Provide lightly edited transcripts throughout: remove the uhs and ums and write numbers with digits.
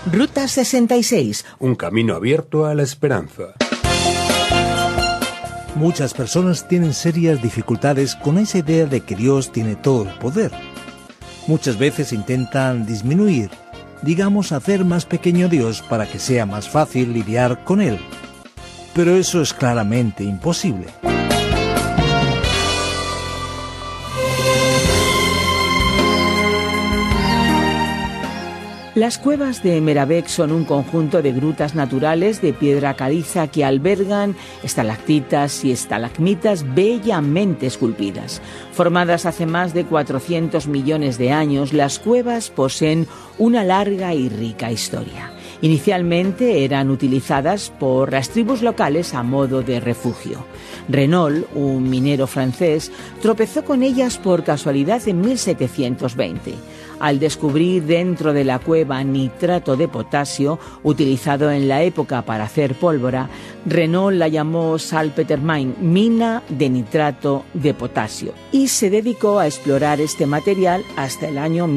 Ruta 66. Un camino abierto a la esperanza. Muchas personas tienen serias dificultades con esa idea de que Dios tiene todo el poder. Muchas veces intentan disminuir, digamos, hacer más pequeño a Dios para que sea más fácil lidiar con Él. Pero eso es claramente imposible. Las cuevas de Meravec son un conjunto de grutas naturales de piedra caliza que albergan estalactitas y estalagmitas bellamente esculpidas. Formadas hace más de 400 millones de años, las cuevas poseen una larga y rica historia. Inicialmente eran utilizadas por las tribus locales a modo de refugio. Renault, un minero francés, tropezó con ellas por casualidad en 1720. Al descubrir dentro de la cueva nitrato de potasio, utilizado en la época para hacer pólvora, Renault la llamó Salpetermine, mina de nitrato de potasio, y se dedicó a explorar este material hasta el año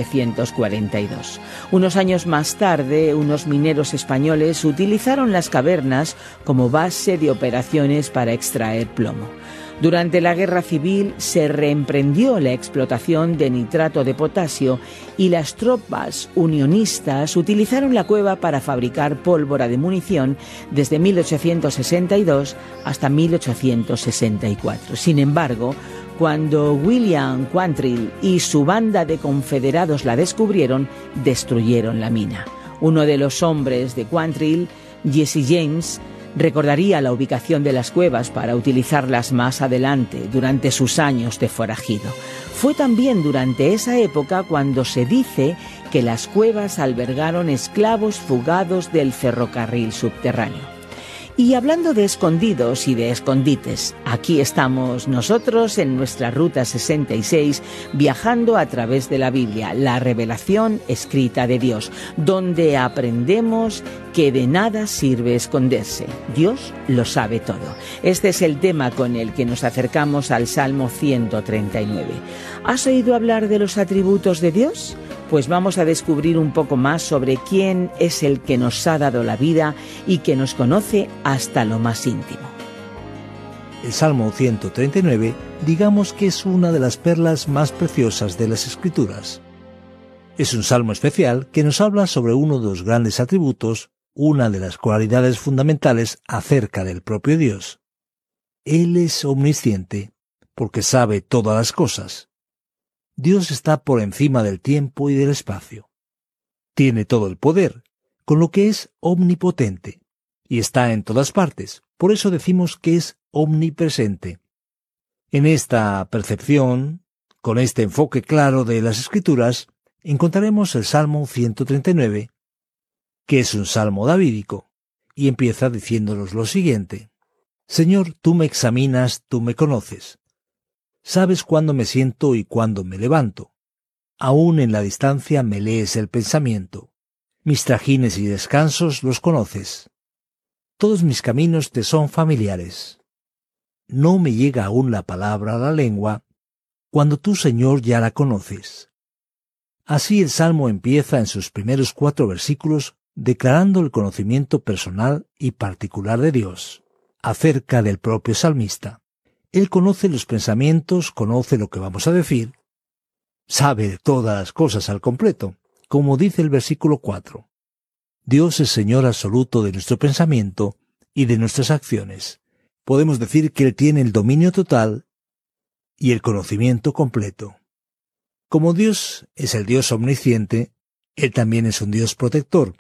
1742. Unos años más tarde, unos mineros españoles utilizaron las cavernas como base de operaciones para extraer plomo. Durante la Guerra Civil se reemprendió la explotación de nitrato de potasio y las tropas unionistas utilizaron la cueva para fabricar pólvora de munición desde 1862 hasta 1864. Sin embargo, cuando William Quantrill y su banda de confederados la descubrieron, destruyeron la mina. Uno de los hombres de Quantrill, Jesse James, recordaría la ubicación de las cuevas para utilizarlas más adelante, durante sus años de forajido. Fue también durante esa época cuando se dice que las cuevas albergaron esclavos fugados del ferrocarril subterráneo. Y hablando de escondidos y de escondites, aquí estamos nosotros en nuestra Ruta 66, viajando a través de la Biblia, la revelación escrita de Dios, donde aprendemos que de nada sirve esconderse. Dios lo sabe todo. Este es el tema con el que nos acercamos al Salmo 139. ¿Has oído hablar de los atributos de Dios? Pues vamos a descubrir un poco más sobre quién es el que nos ha dado la vida y que nos conoce hasta lo más íntimo. El Salmo 139, digamos que es una de las perlas más preciosas de las Escrituras. Es un salmo especial que nos habla sobre uno de los grandes atributos, una de las cualidades fundamentales acerca del propio Dios. Él es omnisciente, porque sabe todas las cosas. Dios está por encima del tiempo y del espacio. Tiene todo el poder, con lo que es omnipotente, y está en todas partes. Por eso decimos que es omnipresente. En esta percepción, con este enfoque claro de las Escrituras, encontraremos el Salmo 139, que es un salmo davídico, y empieza diciéndonos lo siguiente: Señor, tú me examinas, tú me conoces. Sabes cuándo me siento y cuándo me levanto. Aún en la distancia me lees el pensamiento. Mis trajines y descansos los conoces. Todos mis caminos te son familiares. No me llega aún la palabra a la lengua, cuando tú, Señor, ya la conoces. Así el Salmo empieza en sus primeros 4 versículos declarando el conocimiento personal y particular de Dios, acerca del propio salmista. Él conoce los pensamientos, conoce lo que vamos a decir, sabe todas las cosas al completo, como dice el versículo 4. Dios es Señor absoluto de nuestro pensamiento y de nuestras acciones. Podemos decir que Él tiene el dominio total y el conocimiento completo. Como Dios es el Dios omnisciente, Él también es un Dios protector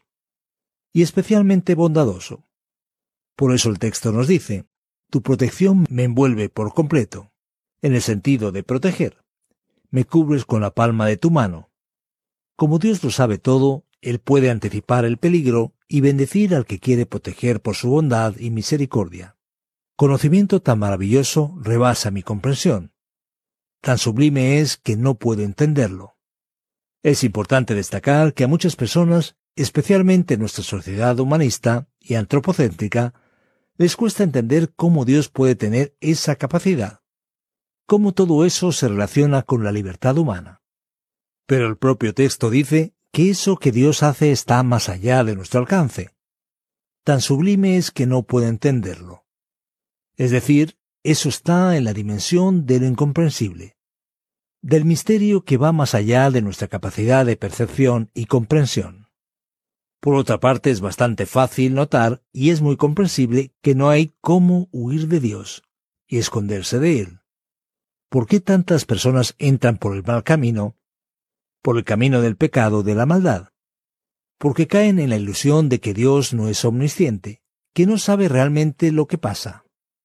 y especialmente bondadoso. Por eso el texto nos dice: tu protección me envuelve por completo, en el sentido de proteger. Me cubres con la palma de tu mano. Como Dios lo sabe todo, Él puede anticipar el peligro y bendecir al que quiere proteger por su bondad y misericordia. Conocimiento tan maravilloso rebasa mi comprensión. Tan sublime es que no puedo entenderlo. Es importante destacar que a muchas personas, especialmente en nuestra sociedad humanista y antropocéntrica, les cuesta entender cómo Dios puede tener esa capacidad, cómo todo eso se relaciona con la libertad humana. Pero el propio texto dice que eso que Dios hace está más allá de nuestro alcance. Tan sublime es que no puede entenderlo. Es decir, eso está en la dimensión de lo incomprensible, del misterio que va más allá de nuestra capacidad de percepción y comprensión. Por otra parte, es bastante fácil notar, y es muy comprensible, que no hay cómo huir de Dios y esconderse de Él. ¿Por qué tantas personas entran por el mal camino, por el camino del pecado, de la maldad? Porque caen en la ilusión de que Dios no es omnisciente, que no sabe realmente lo que pasa,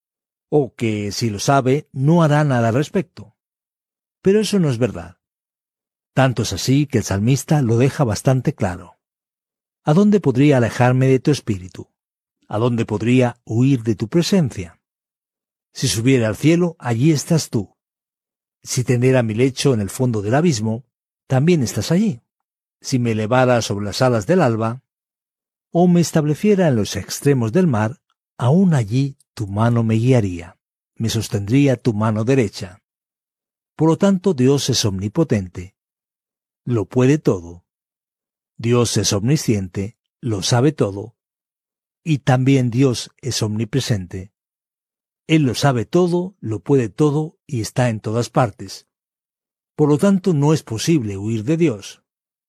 o que, si lo sabe, no hará nada al respecto. Pero eso no es verdad. Tanto es así que el salmista lo deja bastante claro. ¿A dónde podría alejarme de tu espíritu? ¿A dónde podría huir de tu presencia? Si subiera al cielo, allí estás tú. Si tendiera mi lecho en el fondo del abismo, también estás allí. Si me elevara sobre las alas del alba, o me estableciera en los extremos del mar, aún allí tu mano me guiaría, me sostendría tu mano derecha. Por lo tanto, Dios es omnipotente, lo puede todo. Dios es omnisciente, lo sabe todo, y también Dios es omnipresente. Él lo sabe todo, lo puede todo y está en todas partes. Por lo tanto, no es posible huir de Dios.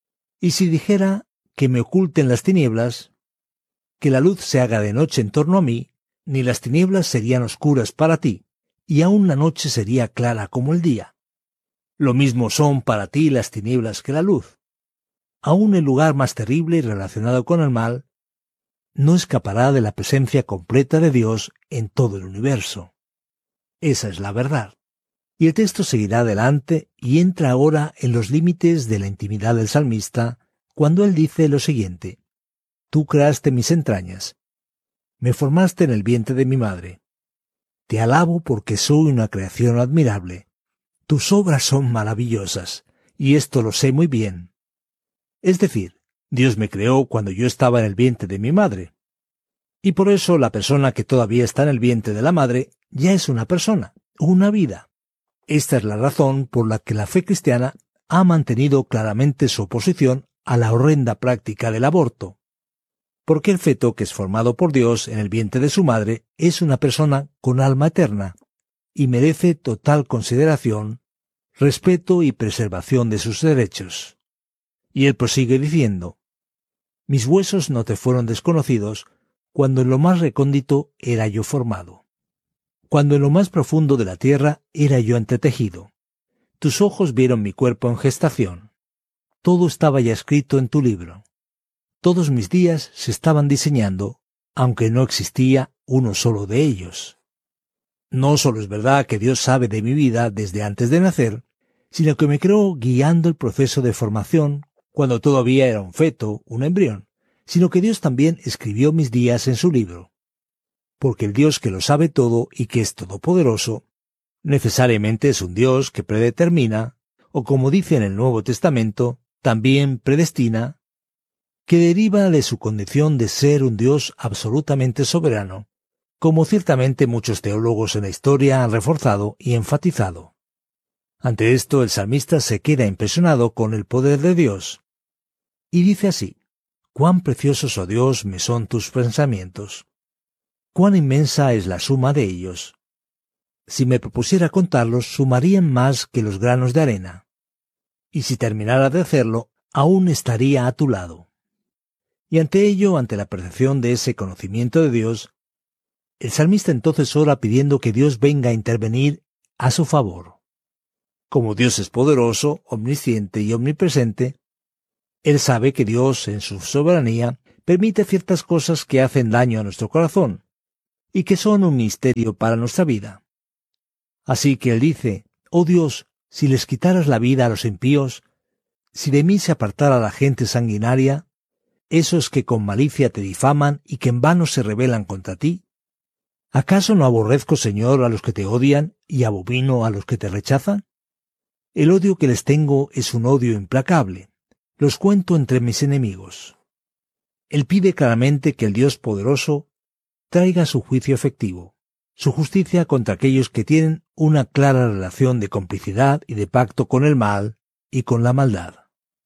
Y si dijera que me oculten las tinieblas, que la luz se haga de noche en torno a mí, ni las tinieblas serían oscuras para ti, y aún la noche sería clara como el día. Lo mismo son para ti las tinieblas que la luz. Aún el lugar más terrible y relacionado con el mal no escapará de la presencia completa de Dios en todo el universo. Esa es la verdad. Y el texto seguirá adelante y entra ahora en los límites de la intimidad del salmista cuando él dice lo siguiente: Tú creaste mis entrañas, me formaste en el vientre de mi madre. Te alabo porque soy una creación admirable. Tus obras son maravillosas, y esto lo sé muy bien. Es decir, Dios me creó cuando yo estaba en el vientre de mi madre. Y por eso la persona que todavía está en el vientre de la madre ya es una persona, una vida. Esta es la razón por la que la fe cristiana ha mantenido claramente su oposición a la horrenda práctica del aborto. Porque el feto que es formado por Dios en el vientre de su madre es una persona con alma eterna y merece total consideración, respeto y preservación de sus derechos. Y él prosigue diciendo: Mis huesos no te fueron desconocidos cuando en lo más recóndito era yo formado. Cuando en lo más profundo de la tierra era yo entretejido. Tus ojos vieron mi cuerpo en gestación. Todo estaba ya escrito en tu libro. Todos mis días se estaban diseñando, aunque no existía uno solo de ellos. No solo es verdad que Dios sabe de mi vida desde antes de nacer, sino que me creó guiando el proceso de formación cuando todavía era un feto, un embrión, sino que Dios también escribió mis días en su libro. Porque el Dios que lo sabe todo y que es todopoderoso, necesariamente es un Dios que predetermina, o como dice en el Nuevo Testamento, también predestina, que deriva de su condición de ser un Dios absolutamente soberano, como ciertamente muchos teólogos en la historia han reforzado y enfatizado. Ante esto, el salmista se queda impresionado con el poder de Dios, y dice así: «Cuán preciosos, oh Dios, me son tus pensamientos. Cuán inmensa es la suma de ellos. Si me propusiera contarlos, sumarían más que los granos de arena. Y si terminara de hacerlo, aún estaría a tu lado». Y ante ello, ante la percepción de ese conocimiento de Dios, el salmista entonces ora pidiendo que Dios venga a intervenir a su favor. Como Dios es poderoso, omnisciente y omnipresente, él sabe que Dios, en su soberanía, permite ciertas cosas que hacen daño a nuestro corazón, y que son un misterio para nuestra vida. Así que él dice: «Oh Dios, si les quitaras la vida a los impíos, si de mí se apartara la gente sanguinaria, esos que con malicia te difaman y que en vano se rebelan contra ti, ¿acaso no aborrezco, Señor, a los que te odian y abomino a los que te rechazan? El odio que les tengo es un odio implacable. Los cuento entre mis enemigos». Él pide claramente que el Dios poderoso traiga su juicio efectivo, su justicia contra aquellos que tienen una clara relación de complicidad y de pacto con el mal y con la maldad.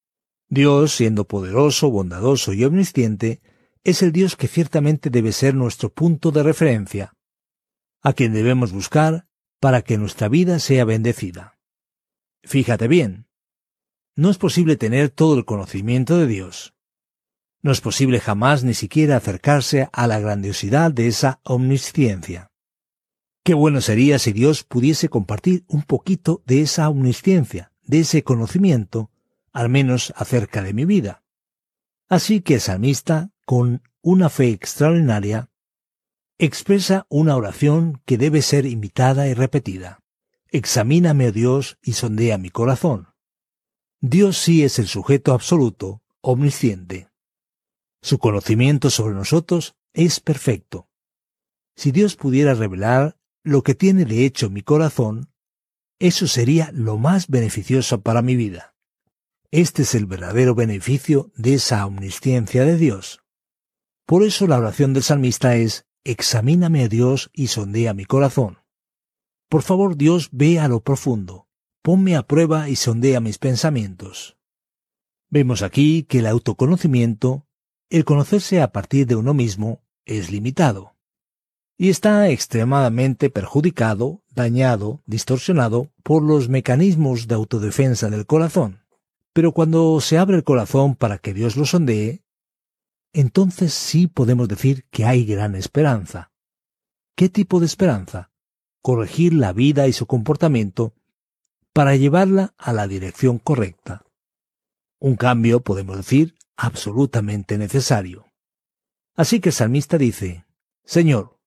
Dios, siendo poderoso, bondadoso y omnisciente, es el Dios que ciertamente debe ser nuestro punto de referencia, a quien debemos buscar para que nuestra vida sea bendecida. Fíjate bien, no es posible tener todo el conocimiento de Dios. No es posible jamás ni siquiera acercarse a la grandiosidad de esa omnisciencia. Qué bueno sería si Dios pudiese compartir un poquito de esa omnisciencia, de ese conocimiento, al menos acerca de mi vida. Así que el salmista, con una fe extraordinaria, expresa una oración que debe ser imitada y repetida. Examíname, oh Dios, y sondea mi corazón. Dios sí es el sujeto absoluto, omnisciente. Su conocimiento sobre nosotros es perfecto. Si Dios pudiera revelar lo que tiene de hecho mi corazón, eso sería lo más beneficioso para mi vida. Este es el verdadero beneficio de esa omnisciencia de Dios. Por eso la oración del salmista es: examíname, oh Dios, y sondea mi corazón. Por favor, Dios, ve a lo profundo, ponme a prueba y sondea mis pensamientos. Vemos aquí que el autoconocimiento, el conocerse a partir de uno mismo, es limitado. Y está extremadamente perjudicado, dañado, distorsionado por los mecanismos de autodefensa del corazón. Pero cuando se abre el corazón para que Dios lo sondee, entonces sí podemos decir que hay gran esperanza. ¿Qué tipo de esperanza? Corregir la vida y su comportamiento para llevarla a la dirección correcta. Un cambio, podemos decir, absolutamente necesario. Así que el salmista dice: Señor,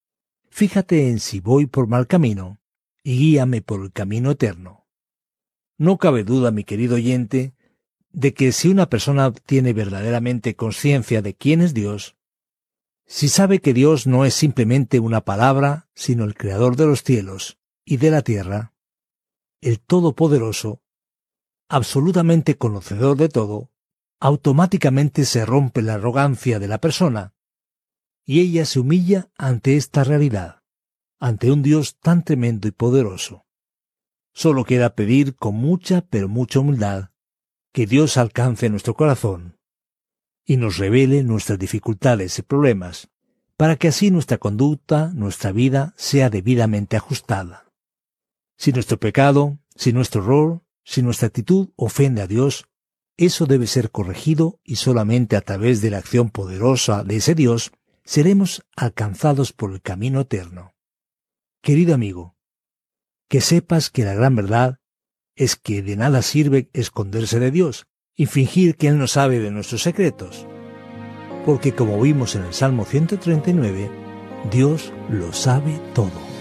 fíjate en si voy por mal camino y guíame por el camino eterno. No cabe duda, mi querido oyente, de que si una persona tiene verdaderamente conciencia de quién es Dios, si sabe que Dios no es simplemente una palabra, sino el Creador de los cielos y de la tierra, el Todopoderoso, absolutamente conocedor de todo, automáticamente se rompe la arrogancia de la persona y ella se humilla ante esta realidad, ante un Dios tan tremendo y poderoso. Solo queda pedir con mucha, pero mucha humildad, que Dios alcance nuestro corazón y nos revele nuestras dificultades y problemas, para que así nuestra conducta, nuestra vida, sea debidamente ajustada. Si nuestro pecado, si nuestro error, si nuestra actitud ofende a Dios, eso debe ser corregido y solamente a través de la acción poderosa de ese Dios seremos alcanzados por el camino eterno. Querido amigo, que sepas que la gran verdad es que de nada sirve esconderse de Dios y fingir que Él no sabe de nuestros secretos. Porque como vimos en el Salmo 139, Dios lo sabe todo.